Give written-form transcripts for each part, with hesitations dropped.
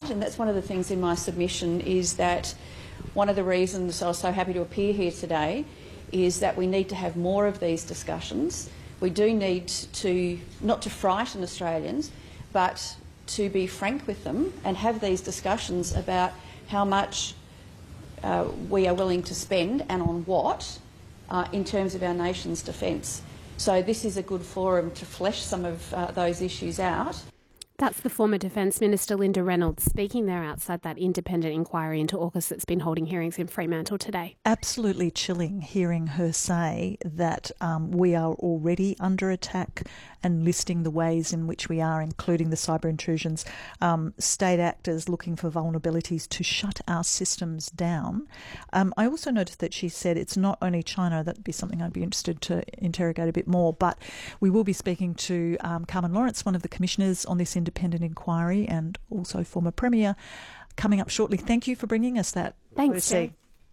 right, and that's one of the things in my submission is that one of the reasons I was so happy to appear here today is that we need to have more of these discussions. We do need to, not to frighten Australians, but to be frank with them and have these discussions about how much we are willing to spend and on what in terms of our nation's defence. So this is a good forum to flesh some of those issues out. That's the former Defence Minister Linda Reynolds speaking there outside that independent inquiry into AUKUS that's been holding hearings in Fremantle today. Absolutely chilling hearing her say that we are already under attack and listing the ways in which we are, including the cyber intrusions, state actors looking for vulnerabilities to shut our systems down. I also noticed that she said it's not only China. That'd be something I'd be interested to interrogate a bit more, but we will be speaking to Carmen Lawrence, one of the commissioners on this independent inquiry and also former Premier, coming up shortly. Thank you for bringing us that. Thanks, Jay.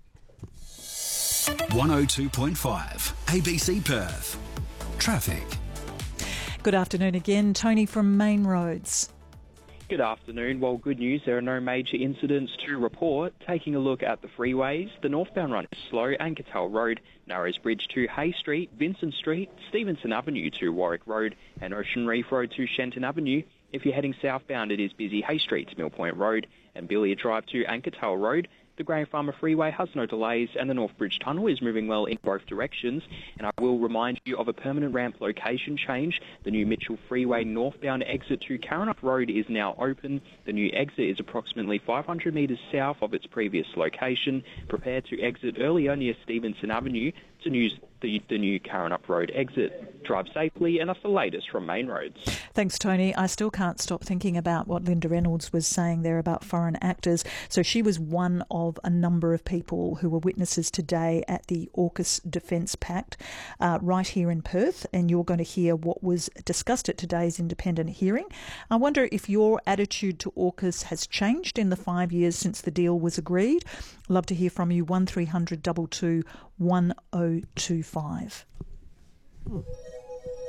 102.5 ABC Perth. Traffic. Good afternoon again. Tony from Main Roads. Good afternoon. Well, good news, there are no major incidents to report. Taking a look at the freeways, the northbound run is slow, Anketel Road, Narrows Bridge to Hay Street, Vincent Street, Stevenson Avenue to Warwick Road, and Ocean Reef Road to Shenton Avenue. If you're heading southbound, it is busy Hay Street to Mill Point Road and Billiard Drive to Anketel Road. The Graham Farmer Freeway has no delays and the North Bridge Tunnel is moving well in both directions. And I will remind you of a permanent ramp location change. The new Mitchell Freeway northbound exit to Karrinyup Road is now open. The new exit is approximately 500 metres south of its previous location. Prepare to exit earlier near Stevenson Avenue to use the new Karrinyup Road exit. Drive safely, and that's the latest from Main Roads. Thanks, Tony. I still can't stop thinking about what Linda Reynolds was saying there about foreign actors. So she was one of a number of people who were witnesses today at the AUKUS Defence Pact right here in Perth, and you're going to hear what was discussed at today's independent hearing. I wonder if your attitude to AUKUS has changed in the 5 years since the deal was agreed. Love to hear from you. 1300 22 1025.